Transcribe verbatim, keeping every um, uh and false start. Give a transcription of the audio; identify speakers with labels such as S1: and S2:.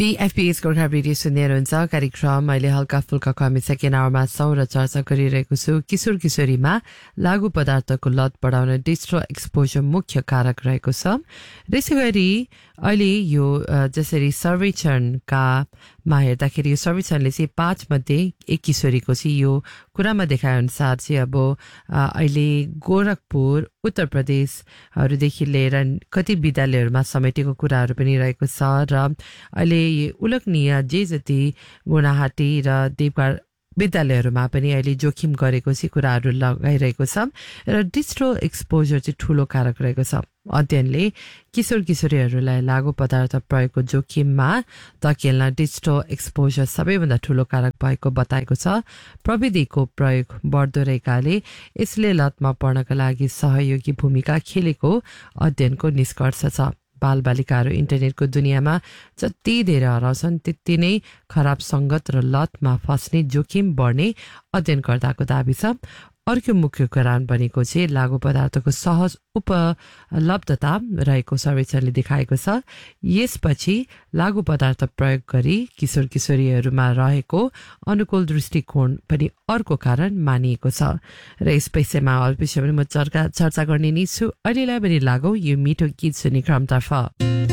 S1: पीएफपीएस Gorkha radio सुन्दै हुनुहुन्छ। कार्यक्रम अहिले हल्का फुल्का कमी सेकेन्ड आवरमा छौँ र चर्चा गरिरहेको छु किशोर किशोरीमा लागु पदार्थको लत बढाउन डिस्ट्रो एक्सपोजर मुख्य कारक रहेको छ। त्यसै गरी अहिले यो जसरी सर्वेक्षणका मा हेर्दाखेरि यो सर्वेक्षणले चाहिँ पाँच मध्ये एक किशोरीको चाहिँ यो कुरामा देखाए अनुसार चाहिँ अब अहिले गोरखपुर उत्तर प्रदेशहरूदेखि लिएर कति विद्यालयहरूमा समेटेको कुराहरू पनि रहेको छ र अहिले उल्लेखनीय जे जति गुनाहाटी र देवघर विद्यालयहरूमा पनि अहिले जोखिम गरेको चाहिँ कुराहरू लगाइरहेको छ र डिस्ट्रो एक्सपोजर चाहिँ ठुलो कारक रहेको छ। अध्ययनले किशोर किशोरीहरूलाई लागु पदार्थ प्रयोगको जोखिममा धकेल्न डिस्ट्रो एक्सपोजर सबैभन्दा ठुलो कारक भएको बताएको छ। प्रविधिको प्रयोग बढ्दो रहेकाले यसले लतमा पर्नका लागि सहयोगी भूमिका खेलेको अध्ययनको निष्कर्ष छ। बालबालिकाहरू इन्टरनेटको दुनियाँमा जति धेरै हराउँछन् त्यति नै खराब सङ्गत र लतमा फस्ने जोखिम बढ्ने अध्ययनकर्ताको दाबी छ। अर्को मुख्य कारण बनेको चाहिँ लागु पदार्थको सहज उपलब्धता रहेको सर्वेक्षणले देखाएको छ। यसपछि लागु पदार्थ प्रयोग गरी किशोर किशोरीहरूमा रहेको अनुकूल दृष्टिकोण पनि अर्को कारण मानिएको छ र यस विषयमा अल्पै पनि म चर्चा चर्चा गर्ने नै छु। अहिलेलाई पनि लागौ यो मिठो गीत सुन्ने क्रमतर्फ।